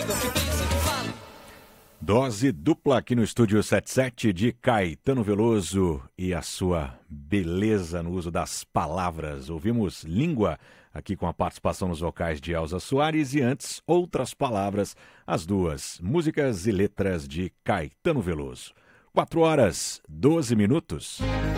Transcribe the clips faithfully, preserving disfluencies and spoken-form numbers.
saiba o que pensa, fale. Dose dupla aqui no Estúdio setenta e sete de Caetano Veloso e a sua beleza no uso das palavras. Ouvimos Língua aqui com a participação nos vocais de Elza Soares e antes Outras Palavras, as duas músicas e letras de Caetano Veloso. quatro horas, doze minutos.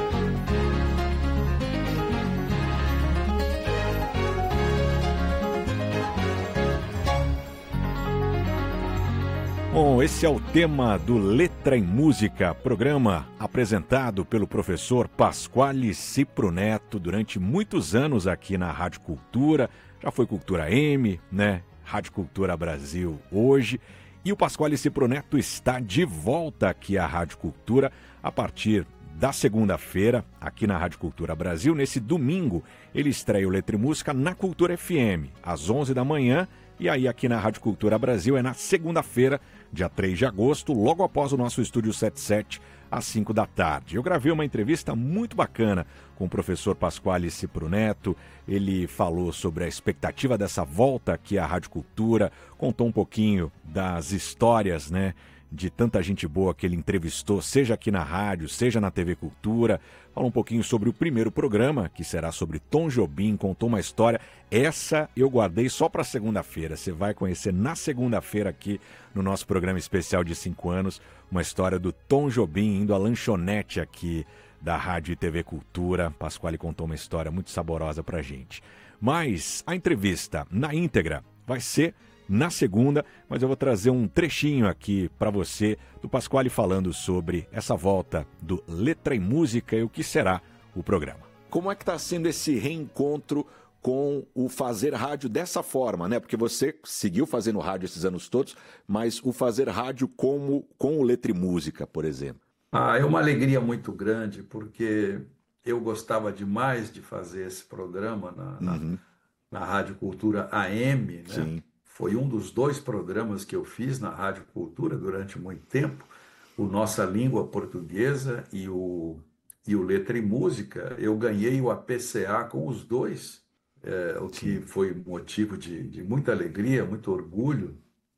Bom, esse é o tema do Letra em Música, programa apresentado pelo professor Pasquale Cipro Neto durante muitos anos aqui na Rádio Cultura. Já foi Cultura M, né? Rádio Cultura Brasil hoje. E o Pasquale Cipro Neto está de volta aqui à Rádio Cultura a partir da segunda-feira, aqui na Rádio Cultura Brasil. Nesse domingo, ele estreia o Letra em Música na Cultura F M, às onze da manhã. E aí aqui na Rádio Cultura Brasil é na segunda-feira, dia três de agosto, logo após o nosso Estúdio setenta e sete, às cinco da tarde. Eu gravei uma entrevista muito bacana com o professor Pasquale Cipro Neto. Ele falou sobre a expectativa dessa volta aqui à Rádio Cultura, contou um pouquinho das histórias, né, de tanta gente boa que ele entrevistou, seja aqui na rádio, seja na T V Cultura. Falou um pouquinho sobre o primeiro programa, que será sobre Tom Jobim, contou uma história. Essa eu guardei só para segunda-feira. Você vai conhecer na segunda-feira aqui no nosso programa especial de cinco anos, uma história do Tom Jobim indo à lanchonete aqui da Rádio e T V Cultura. Pasquale contou uma história muito saborosa pra gente. Mas a entrevista na íntegra vai ser na segunda, mas eu vou trazer um trechinho aqui para você do Pasquale falando sobre essa volta do Letra em Música e o que será o programa. Como é que está sendo esse reencontro com o fazer rádio dessa forma, né? Porque você seguiu fazendo rádio esses anos todos, mas o fazer rádio como, com o Letra em Música, por exemplo. Ah, é uma alegria muito grande, porque eu gostava demais de fazer esse programa na, Uhum. na, na Rádio Cultura A M, né? Sim. Foi um dos dois programas que eu fiz na Rádio Cultura durante muito tempo, o Nossa Língua Portuguesa e o, e o Letra em Música. Eu ganhei o A P C A com os dois, é, o que Sim. foi motivo de, de muita alegria, muito orgulho.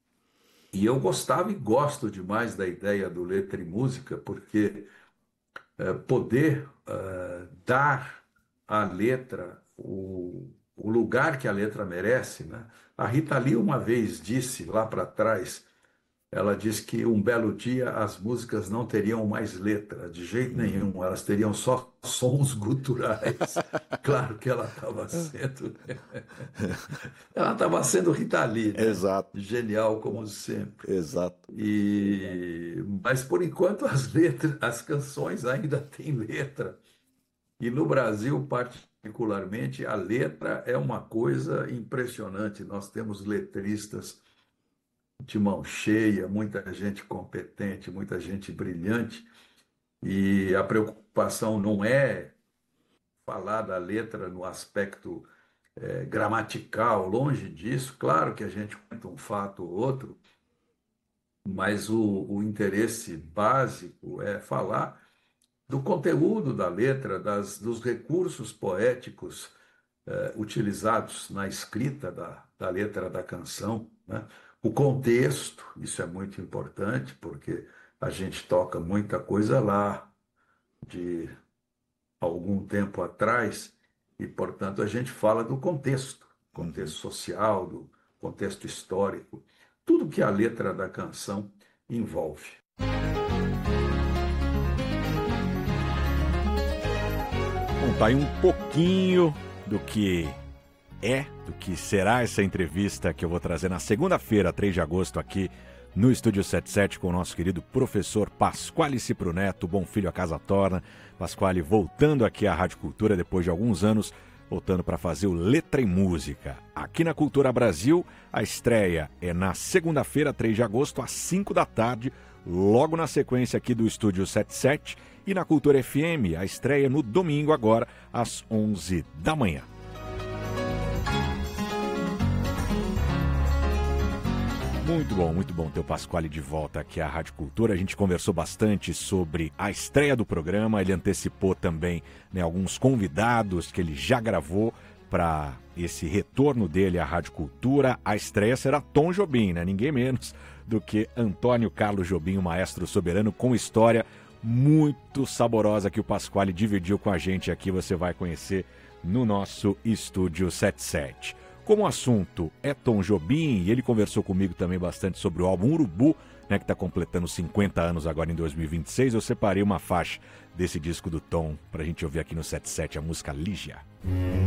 E eu gostava e gosto demais da ideia do Letra em Música, porque é, poder é, dar à letra o, o lugar que a letra merece, né? A Rita Lee uma vez disse lá para trás, ela disse que um belo dia as músicas não teriam mais letra, de jeito nenhum, elas teriam só sons guturais. Claro que ela estava sendo... ela estava sendo Rita Lee, né? Exato. Genial como sempre. Exato. E... Mas por enquanto as letras, as canções ainda têm letra. E no Brasil, particularmente, a letra é uma coisa impressionante. Nós temos letristas de mão cheia, muita gente competente, muita gente brilhante. E a preocupação não é falar da letra no aspecto é, gramatical, longe disso. Claro que a gente conta um fato ou outro, mas o, o interesse básico é falar do conteúdo da letra, das, dos recursos poéticos eh, utilizados na escrita da, da letra da canção, né? O contexto, isso é muito importante, porque a gente toca muita coisa lá de algum tempo atrás, e, portanto, a gente fala do contexto, contexto social, do contexto histórico, tudo que a letra da canção envolve. Bom, tá aí um pouquinho do que é, do que será essa entrevista que eu vou trazer na segunda-feira, três de agosto, aqui no Estúdio setenta e sete, com o nosso querido professor Pasquale Cipro Neto, Bom Filho a Casa Torna. Pasquale voltando aqui à Rádio Cultura depois de alguns anos, voltando para fazer o Letra em Música. Aqui na Cultura Brasil, a estreia é na segunda-feira, três de agosto, às cinco da tarde, logo na sequência aqui do Estúdio setenta e sete. E na Cultura F M, a estreia no domingo agora, às onze da manhã. Muito bom, muito bom ter o Pasquale de volta aqui à Rádio Cultura. A gente conversou bastante sobre a estreia do programa. Ele antecipou também, né, alguns convidados que ele já gravou para esse retorno dele à Rádio Cultura. A estreia será Tom Jobim, né? Ninguém menos do que Antônio Carlos Jobim, o maestro soberano, com história muito saborosa que o Pasquale dividiu com a gente aqui. Você vai conhecer no nosso Estúdio setenta e sete. Como o assunto é Tom Jobim, e ele conversou comigo também bastante sobre o álbum Urubu, né, que está completando cinquenta anos agora em dois mil e vinte e seis, eu separei uma faixa desse disco do Tom para a gente ouvir aqui no setenta e sete, a música Lígia.